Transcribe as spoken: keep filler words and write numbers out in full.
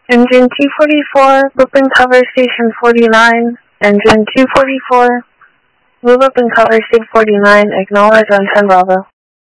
Engine T forty-four, loop and cover station forty-nine. Engine T forty-four, move up and cover station forty-nine, acknowledge on ten Bravo.